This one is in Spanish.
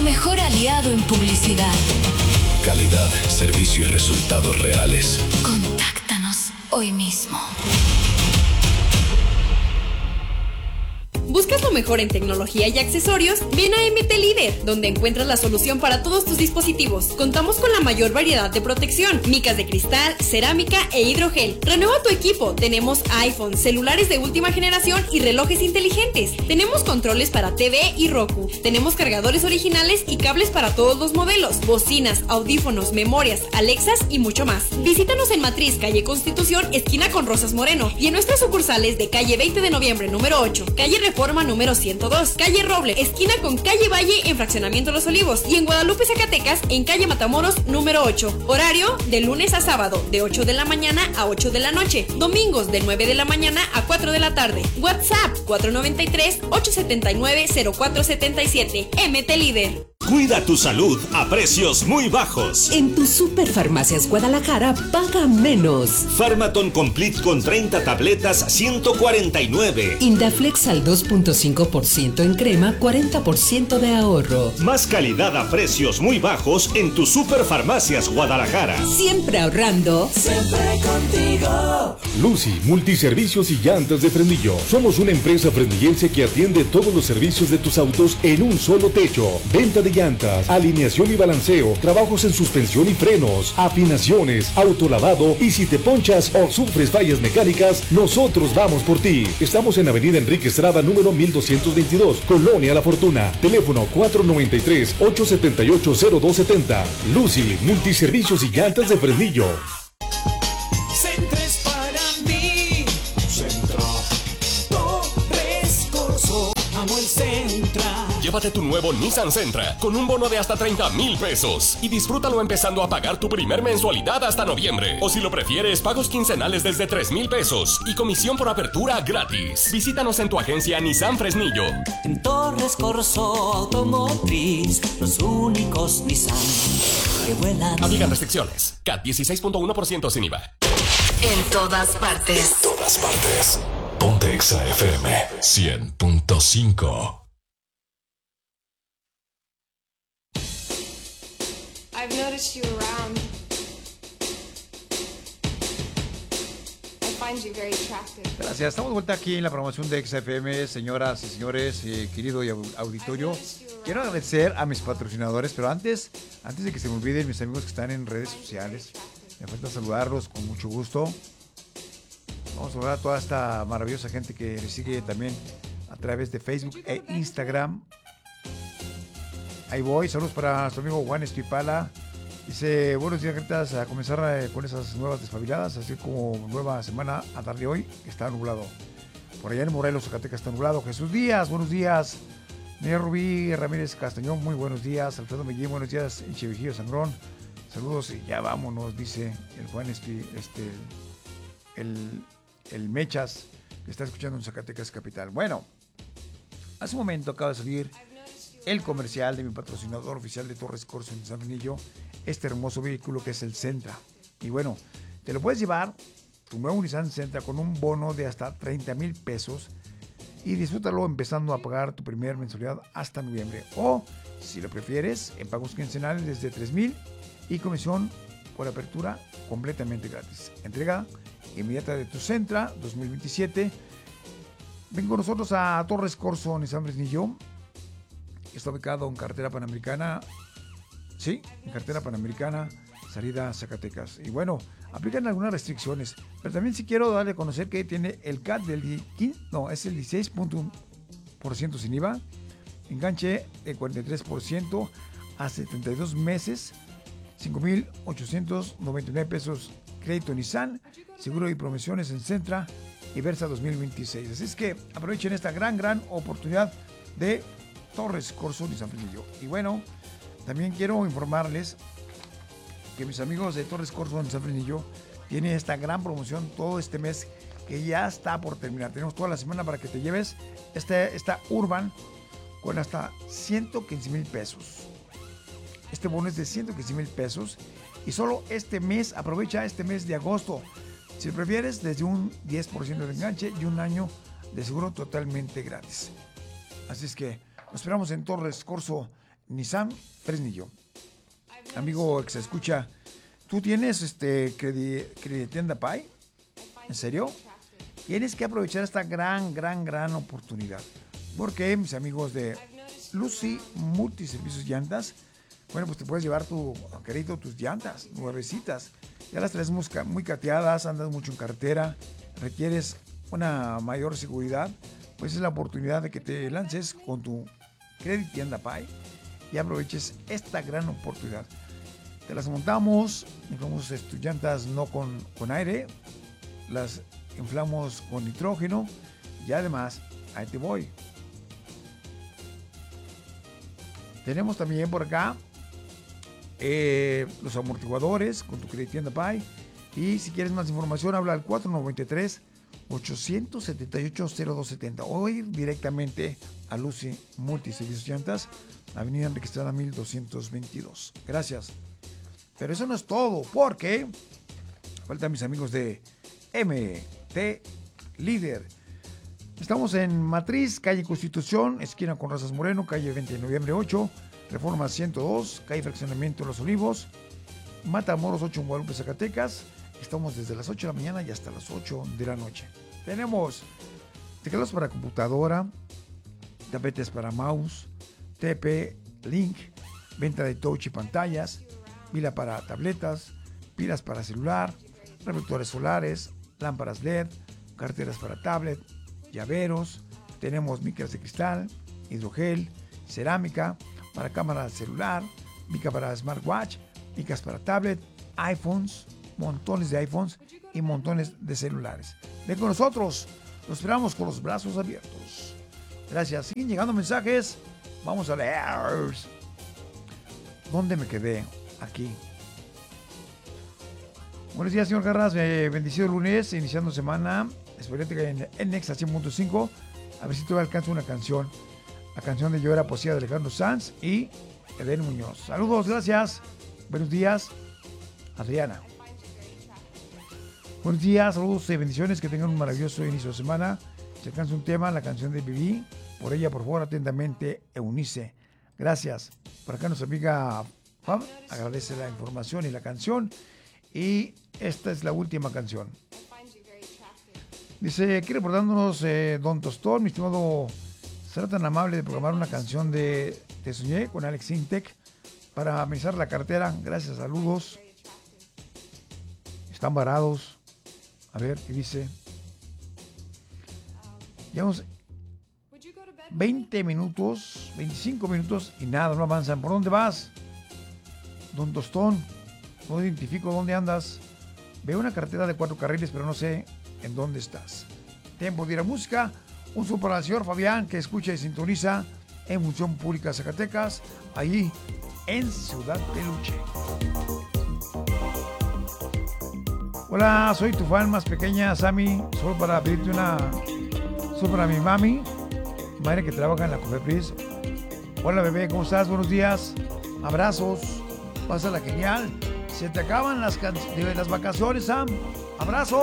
mejor aliado en publicidad. Calidad, servicio y resultados reales. Contáctanos hoy mismo. ¿Buscas lo mejor en tecnología y accesorios? Ven a MT Líder, donde encuentras la solución para todos tus dispositivos. Contamos con la mayor variedad de protección, micas de cristal, cerámica e hidrogel. Renueva tu equipo. Tenemos iPhone, celulares de última generación y relojes inteligentes. Tenemos controles para TV y Roku. Tenemos cargadores originales y cables para todos los modelos, bocinas, audífonos, memorias, Alexas y mucho más. Visítanos en Matriz, calle Constitución, esquina con Rosas Moreno, y en nuestras sucursales de calle 20 de noviembre, número 8, calle Reforma número 102, calle Roble, esquina con calle Valle en Fraccionamiento Los Olivos, y en Guadalupe, Zacatecas, en calle Matamoros número 8. Horario de lunes a sábado, de 8 de la mañana a 8 de la noche. Domingos de 9 de la mañana a 4 de la tarde. WhatsApp 493-879-0477. MT Líder. Cuida tu salud a precios muy bajos. En tu Superfarmacias Guadalajara paga menos. Pharmaton Complete con 30 tabletas, 149. Indaflex al 2.5% en crema, 40% de ahorro. Más calidad a precios muy bajos en tu Superfarmacias Guadalajara. Siempre ahorrando. Siempre contigo. Lucy, multiservicios y llantas de Fresnillo. Somos una empresa fresnillense que atiende todos los servicios de tus autos en un solo techo. Venta de llantas, alineación y balanceo, trabajos en suspensión y frenos, afinaciones, autolavado, y si te ponchas o sufres fallas mecánicas, nosotros vamos por ti. Estamos en Avenida Enrique Estrada, número 1222, Colonia La Fortuna. Teléfono 493-878-0270. Lucy, multiservicios y llantas de Fresnillo. Centra es para mí. Centra. Torres Corso. Amo el Centra. Llévate tu nuevo Nissan Sentra con un bono de hasta 30,000 pesos y disfrútalo empezando a pagar tu primer mensualidad hasta noviembre. O si lo prefieres, pagos quincenales desde 3,000 pesos y comisión por apertura gratis. Visítanos en tu agencia Nissan Fresnillo. En Torres Corso Automotriz, los únicos Nissan que vuelan. Aplican restricciones. CAT 16.1% sin IVA. En todas partes. En todas partes. Ponte Exa FM 100.5. I've noticed you around. I find you very attractive. Gracias. Estamos de vuelta aquí en la promoción de XFM, señoras y señores, querido auditorio. Quiero agradecer a mis patrocinadores, pero antes de que se me olviden, mis amigos que están en redes sociales, me falta saludarlos con mucho gusto. Vamos a saludar a toda esta maravillosa gente que nos sigue también a través de Facebook e Instagram. Ahí voy, saludos para nuestro amigo Juan Estipala. Dice, buenos días, Gretas, a comenzar con esas nuevas despabiladas, así como nueva semana a darle hoy, que está nublado. Por allá en Morelos, Zacatecas, está nublado. Jesús Díaz, buenos días. Miguel Rubí Ramírez Castañón, muy buenos días. Alfredo Mellín, buenos días. Chevigillo Sangrón, saludos y ya vámonos, dice el Juan el Mechas, que está escuchando en Zacatecas Capital. Bueno, hace un momento acaba de salir el comercial de mi patrocinador oficial de Torres Corso en San Benillo, este hermoso vehículo que es el Sentra. Y bueno, te lo puedes llevar, tu nuevo Nissan Sentra, con un bono de hasta 30,000 pesos y disfrútalo empezando a pagar tu primer mensualidad hasta noviembre. O, si lo prefieres, en pagos quincenales desde 3,000 y comisión por apertura completamente gratis. Entrega inmediata de tu Sentra 2027. Ven con nosotros a Torres Corso Nissan Fresnillo. Está ubicado en carretera panamericana. Sí, en carretera panamericana, salida a Zacatecas. Y bueno, aplican algunas restricciones. Pero también sí quiero darle a conocer que tiene el CAT del 16.1% sin IVA. Enganche de 43% a 72 meses. 5,899 pesos crédito Nissan. Seguro y promociones en Sentra y Versa 2026. Así es que aprovechen esta gran oportunidad de Torres Corso Nissan Fresnillo. Y bueno, también quiero informarles que mis amigos de Torres Corso Nissan Fresnillo tienen esta gran promoción todo este mes que ya está por terminar. Tenemos toda la semana para que te lleves esta Urban con hasta 115,000 pesos. Este bono es de 115,000 pesos y solo este mes, aprovecha este mes de agosto. Si prefieres, desde un 10% de enganche y un año de seguro totalmente gratis. Así es que nos esperamos en Torres Corso Nissan Fresnillo. Amigo que se escucha, ¿tú tienes Creditienda Pai? ¿En serio? Tienes que aprovechar esta gran oportunidad. Porque mis amigos de Lucy Multiservicios Llantas, bueno, pues te puedes llevar tu crédito, tus llantas nuevecitas. Ya las traes muy cateadas, andas mucho en carretera, requieres una mayor seguridad, pues es la oportunidad de que te lances con tu Creditienda Pai y aproveches esta gran oportunidad. Te las montamos, inflamos tus llantas no con aire, las inflamos con nitrógeno y además, ahí te voy. Tenemos también por acá los amortiguadores con tu Creditienda Pai. Y si quieres más información, habla al 493-878-0270 o ir directamente a Lucy Multiservicios Llantas, Avenida Enrique Estrada 1222. Gracias. Pero eso no es todo, porque faltan mis amigos de MT Líder. Estamos en Matriz, calle Constitución, esquina con Razas Moreno, calle 20 de noviembre 8, Reforma 102, calle Fraccionamiento Los Olivos, Matamoros 8 en Guadalupe, Zacatecas. Estamos desde las 8 de la mañana y hasta las 8 de la noche. Tenemos teclados para computadora, tapetes para mouse, TP-Link, venta de touch y pantallas, pila para tabletas, pilas para celular, reflectores solares, lámparas LED, carteras para tablet, llaveros. Tenemos micras de cristal, hidrogel, cerámica para cámara celular, mica para smartwatch, micas para tablet, iPhones, montones de iPhones y montones de celulares. Ven con nosotros, los esperamos con los brazos abiertos. Gracias. Siguen llegando mensajes. Vamos a leer. ¿Dónde me quedé? Aquí. Buenos días, señor Garras. Bendecido lunes, iniciando semana. Espero que en Nexa 100.5. A ver si todavía alcanzo una canción. La canción de Yo Era Poesía de Alejandro Sanz y Eden Muñoz. Saludos, gracias. Buenos días, Adriana. Buenos días, saludos y bendiciones. Que tengan un maravilloso inicio de semana. Si alcanza un tema, la canción de Viví. Por ella, por favor, atentamente, Eunice. Gracias. Por acá nuestra amiga Fab agradece la información y la canción. Y esta es la última canción. Dice, aquí reportándonos Don Tostón, mi estimado, será tan amable de programar una canción de Te Soñé con Alex Intec para amenizar la cartera. Gracias, saludos. Están varados. A ver, ¿qué dice? Llevamos 20 minutos, 25 minutos y nada, no avanzan. ¿Por dónde vas? Don Tostón, no identifico dónde andas. Veo una carretera de 4 carriles, pero no sé en dónde estás. Tiempo de ir a música. Un saludo para el señor Fabián, que escucha y sintoniza en Función Pública Zacatecas, allí en Ciudad Peluche. Hola, soy tu fan más pequeña, Sammy. Solo para pedirte solo para mi mami, madre que trabaja en la Cofepris. Hola, bebé, ¿cómo estás? Buenos días. Abrazos. Pásala genial. Se te acaban las vacaciones, Sam. Abrazo.